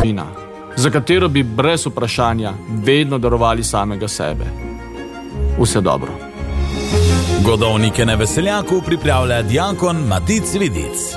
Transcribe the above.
skupina, za katero bi brez vprašanja vedno darovali samega sebe. Vse dobro. Godovnike na Veseljaku pripravlja diakon Matic Vidic.